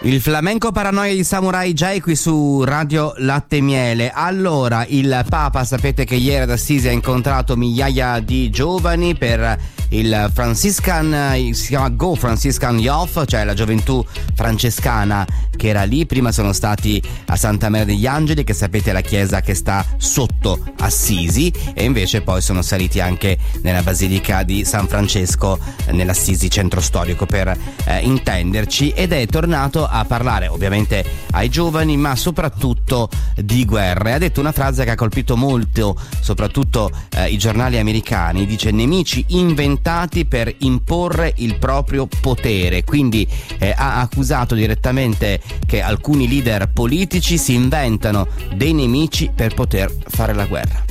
Il flamenco paranoia di Samurai J qui su Radio Latte e Miele. Allora, il Papa sapete che ieri ad Assisi ha incontrato migliaia di giovani per il Franciscan, si chiama Go Franciscan Youth, cioè la gioventù francescana che era lì. Prima sono stati a Santa Maria degli Angeli, che sapete è la chiesa che sta sotto Assisi, e invece poi sono saliti anche nella Basilica di San Francesco nell'Assisi centro storico, per intenderci, ed è tornato a parlare ovviamente ai giovani, ma soprattutto di guerre. Ha detto una frase che ha colpito molto soprattutto i giornali americani. Dice: nemici inventati per imporre il proprio potere. Quindi ha accusato direttamente che alcuni leader politici si inventano dei nemici per poter fare la guerra.